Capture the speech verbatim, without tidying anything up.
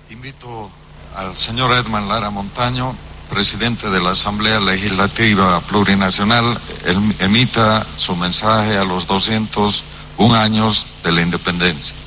Invito al señor Edman Lara Montaño, presidente de la Asamblea Legislativa Plurinacional, emita su mensaje a los doscientos un años de la independencia.